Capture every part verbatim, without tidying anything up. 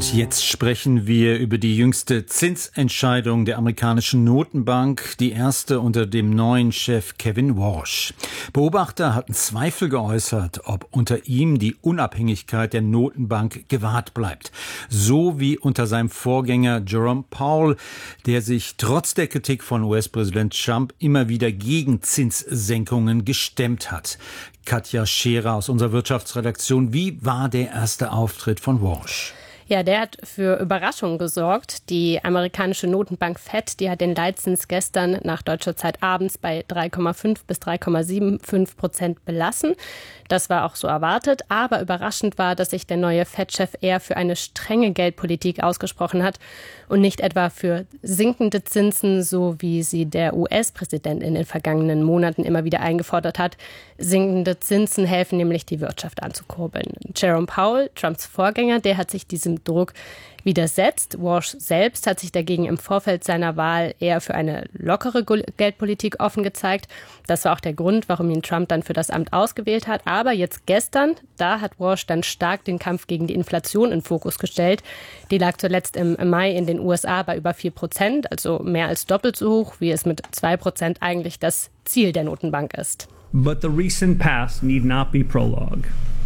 Und jetzt sprechen wir über die jüngste Zinsentscheidung der amerikanischen Notenbank, die erste unter dem neuen Chef Kevin Warsh. Beobachter hatten Zweifel geäußert, ob unter ihm die Unabhängigkeit der Notenbank gewahrt bleibt. So wie unter seinem Vorgänger Jerome Powell, der sich trotz der Kritik von U S-Präsident Trump immer wieder gegen Zinssenkungen gestemmt hat. Katja Scherer aus unserer Wirtschaftsredaktion, wie war der erste Auftritt von Warsh? Ja, der hat für Überraschungen gesorgt. Die amerikanische Notenbank Fed, die hat den Leitzins gestern nach deutscher Zeit abends bei drei Komma fünf bis drei Komma fünfundsiebzig Prozent belassen. Das war auch so erwartet. Aber überraschend war, dass sich der neue Fed-Chef eher für eine strenge Geldpolitik ausgesprochen hat und nicht etwa für sinkende Zinsen, so wie sie der U S-Präsident in den vergangenen Monaten immer wieder eingefordert hat. Sinkende Zinsen helfen nämlich, die Wirtschaft anzukurbeln. Jerome Powell, Trumps Vorgänger, der hat sich diesem Druck widersetzt. Warsh selbst hat sich dagegen im Vorfeld seiner Wahl eher für eine lockere Geldpolitik offen gezeigt. Das war auch der Grund, warum ihn Trump dann für das Amt ausgewählt hat. Aber jetzt gestern, da hat Warsh dann stark den Kampf gegen die Inflation in Fokus gestellt. Die lag zuletzt im Mai in den U S A bei über vier Prozent, also mehr als doppelt so hoch, wie es mit zwei Prozent eigentlich das Ziel der Notenbank ist. But the recent past need not be prologue.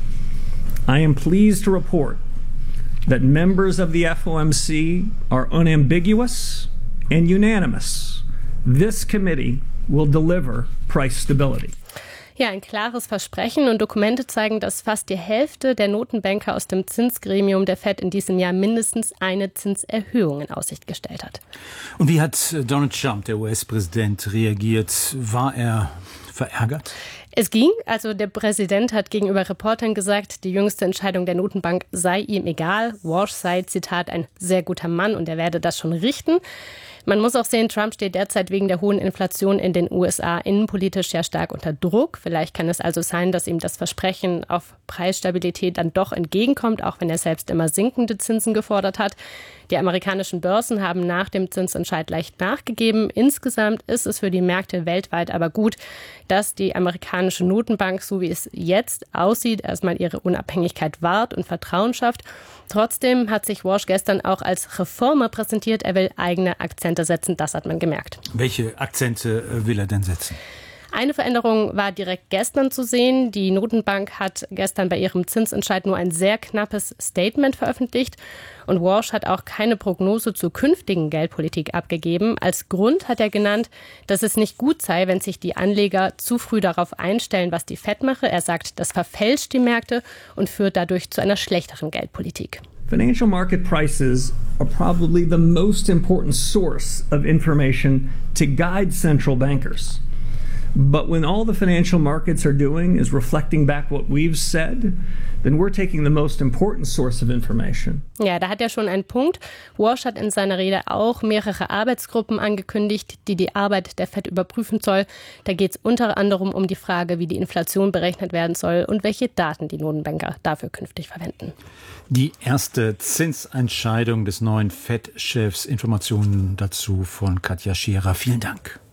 I am pleased to report that members of the F O M C are unambiguous and unanimous. This committee will deliver price stability. Ja, ein klares Versprechen, und Dokumente zeigen, dass fast die Hälfte der Notenbanker aus dem Zinsgremium der Fed in diesem Jahr mindestens eine Zinserhöhung in Aussicht gestellt hat. Und wie hat Donald Trump, der U S-Präsident, reagiert? War er verärgert? Es ging, also der Präsident hat gegenüber Reportern gesagt, die jüngste Entscheidung der Notenbank sei ihm egal. Warsh sei, Zitat, ein sehr guter Mann und er werde das schon richten. Man muss auch sehen, Trump steht derzeit wegen der hohen Inflation in den U S A innenpolitisch sehr stark unter Druck. Vielleicht kann es also sein, dass ihm das Versprechen auf Preisstabilität dann doch entgegenkommt, auch wenn er selbst immer sinkende Zinsen gefordert hat. Die amerikanischen Börsen haben nach dem Zinsentscheid leicht nachgegeben. Insgesamt ist es für die Märkte weltweit aber gut, dass die amerikanische Notenbank, so wie es jetzt aussieht, erstmal ihre Unabhängigkeit wahrt und Vertrauen schafft. Trotzdem hat sich Warsh gestern auch als Reformer präsentiert. Er will eigene Akzente setzen, das hat man gemerkt. Welche Akzente will er denn setzen? Eine Veränderung war direkt gestern zu sehen. Die Notenbank hat gestern bei ihrem Zinsentscheid nur ein sehr knappes Statement veröffentlicht. Und Warsh hat auch keine Prognose zur künftigen Geldpolitik abgegeben. Als Grund hat er genannt, dass es nicht gut sei, wenn sich die Anleger zu früh darauf einstellen, was die Fed mache. Er sagt, das verfälscht die Märkte und führt dadurch zu einer schlechteren Geldpolitik. Financial market prices are probably the most important source of information to guide central bankers. But when all the financial markets are doing is reflecting back what we've said, then we're taking the most important source of information. Ja, da hat er schon einen Punkt. Warsh hat in seiner Rede auch mehrere Arbeitsgruppen angekündigt, die die Arbeit der Fed überprüfen soll. Da geht es unter anderem um die Frage, wie die Inflation berechnet werden soll und welche Daten die Notenbanker dafür künftig verwenden. Die erste Zinsentscheidung des neuen Fed-Chefs. Informationen dazu von Katja Scherer. Vielen Dank.